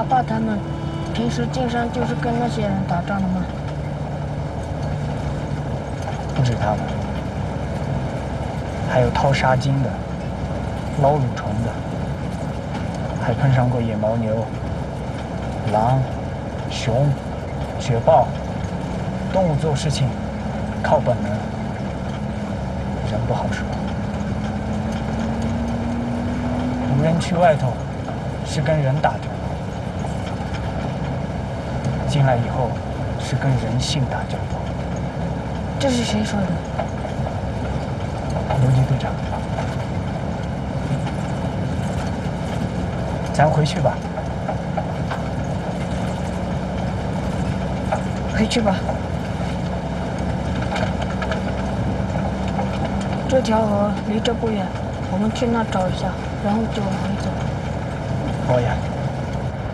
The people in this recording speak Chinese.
爸他们平时进山就是跟那些人打仗的吗？ 不止他们，还有掏沙金的、捞蠕虫的，还碰上过野牦牛、狼、熊、雪豹。动物做事情靠本能，人不好说。无人区外头是跟人打交道，进来以后是跟人性打交道。 这是谁说的？ 游击队长，咱回去吧。 回去吧。这条河离这不远，我们去那找一下，然后就往回走。 好呀。